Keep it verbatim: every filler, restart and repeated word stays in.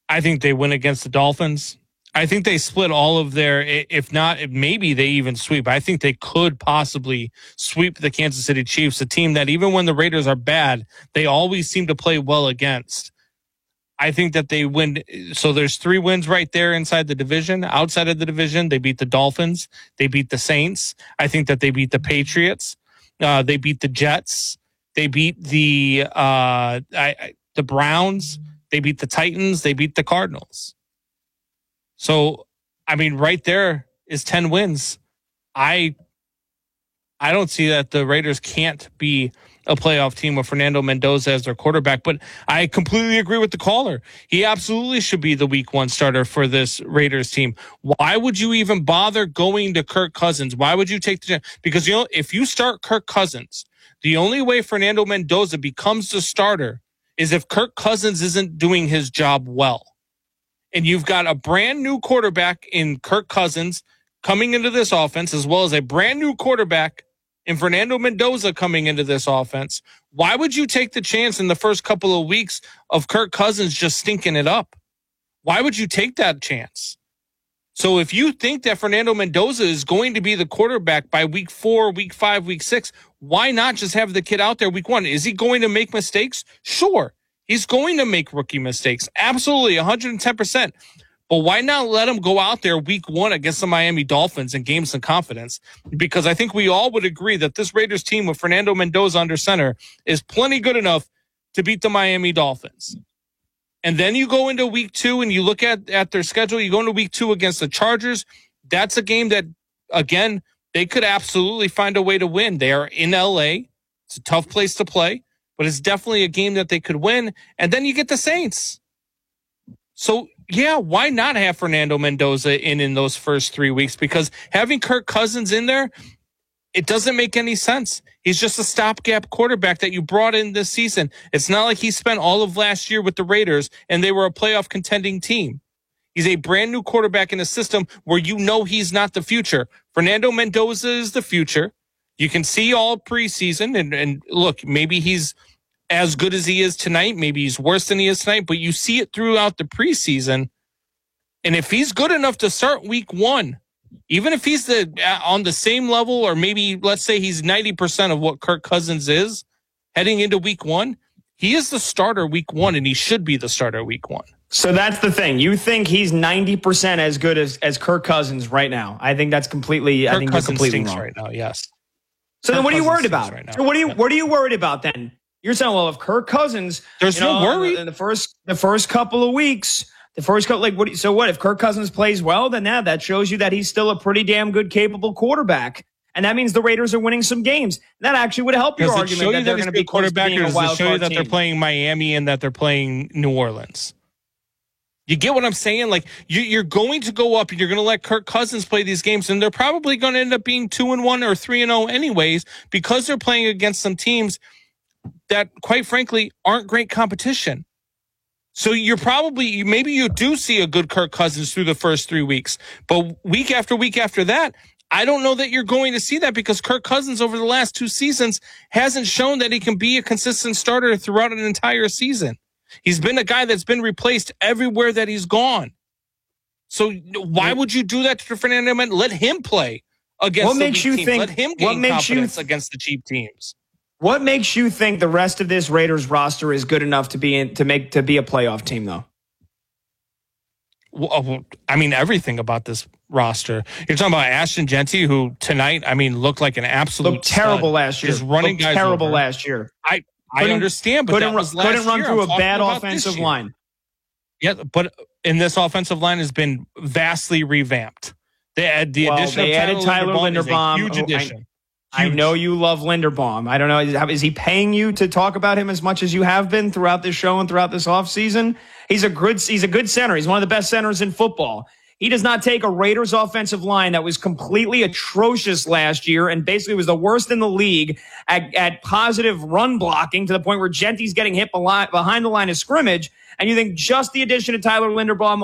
I think they win against the Dolphins. I think they split all of their, if not, maybe they even sweep. I think they could possibly sweep the Kansas City Chiefs, a team that even when the Raiders are bad, they always seem to play well against. I think that they win. So there's three wins right there inside the division. Outside of the division, they beat the Dolphins. They beat the Saints. I think that they beat the Patriots. Uh, they beat the Jets. They beat the uh, I, the Browns. They beat the Titans. They beat the Cardinals. So, I mean, right there is ten wins. I I don't see that the Raiders can't be a playoff team with Fernando Mendoza as their quarterback, but I completely agree with the caller. He absolutely should be the week one starter for this Raiders team. Why would you even bother going to Kirk Cousins? Why would you take the chance? Because, you know, if you start Kirk Cousins, the only way Fernando Mendoza becomes the starter is if Kirk Cousins isn't doing his job well. And you've got a brand new quarterback in Kirk Cousins coming into this offense, as well as a brand new quarterback in Fernando Mendoza coming into this offense. Why would you take the chance in the first couple of weeks of Kirk Cousins just stinking it up? Why would you take that chance? So if you think that Fernando Mendoza is going to be the quarterback by week four, week five, week six, why not just have the kid out there week one? Is he going to make mistakes? Sure. He's going to make rookie mistakes. Absolutely, one hundred ten percent. But why not let him go out there week one against the Miami Dolphins and gain some confidence? Because I think we all would agree that this Raiders team with Fernando Mendoza under center is plenty good enough to beat the Miami Dolphins. And then you go into week two and you look at, at their schedule. You go into week two against the Chargers. That's a game that, again, they could absolutely find a way to win. They are in L A. It's a tough place to play, but it's definitely a game that they could win. And then you get the Saints. So, yeah, why not have Fernando Mendoza in in those first three weeks? Because having Kirk Cousins in there, it doesn't make any sense. He's just a stopgap quarterback that you brought in this season. It's not like he spent all of last year with the Raiders and they were a playoff contending team. He's a brand new quarterback in a system where you know he's not the future. Fernando Mendoza is the future. You can see all preseason, and, and look, maybe he's as good as he is tonight. Maybe he's worse than he is tonight, but you see it throughout the preseason. And if he's good enough to start week one, even if he's the on the same level, or maybe let's say he's ninety percent of what Kirk Cousins is heading into week one, he is the starter week one, and he should be the starter week one. So that's the thing. You think he's ninety percent as good as, as Kirk Cousins right now? I think that's completely, Kirk I think Cousins you're completely stinks wrong. right now, yes. So Kirk then what are you Cousins worried about? Right so what are you, yeah. what are you worried about then? You're saying, well, if Kirk Cousins, there's you know, no worry in the first, the first couple of weeks, the first couple, like, what, so what, if Kirk Cousins plays well, then yeah, that shows you that he's still a pretty damn good, capable quarterback. And that means the Raiders are winning some games. That actually would help your does argument that, that they're going to be quarterback, or does it show you that team. they're playing Miami and that they're playing New Orleans? You get what I'm saying? Like, you, you're going to go up and you're going to let Kirk Cousins play these games, and they're probably going to end up being two and one or three and zero anyways, because they're playing against some teams that, quite frankly, aren't great competition. So you're probably, maybe you do see a good Kirk Cousins through the first three weeks, but week after week after that, I don't know that you're going to see that, because Kirk Cousins over the last two seasons hasn't shown that he can be a consistent starter throughout an entire season. He's been a guy that's been replaced everywhere that he's gone. So why would you do that to Fernando Mendoza? Let him play against what the makes weak you teams. think, Let him gain what makes confidence you, against the cheap teams. What makes you think the rest of this Raiders roster is good enough to be in, to make to be a playoff team, though? Well, I mean, everything about this roster. You're talking about Ashton Jeanty, who tonight, I mean, looked like an absolute looked terrible stud. last year. Just running looked guys terrible over. last year. I I understand, but couldn't, that was last couldn't run year. through I'm a bad about offensive line. Yeah, but in this offensive line has been vastly revamped. They had the well, addition they of added Tyler, Tyler Linderbaum. Linderbaum. Is a huge Oh, addition. I, I know you love Linderbaum. I don't know. Is, is he paying you to talk about him as much as you have been throughout this show and throughout this offseason? He's a good, he's a good center. He's one of the best centers in football. He does not take a Raiders offensive line that was completely atrocious last year and basically was the worst in the league at, at positive run blocking, to the point where Genty's getting hit behind the line of scrimmage. And you think just the addition of Tyler Linderbaum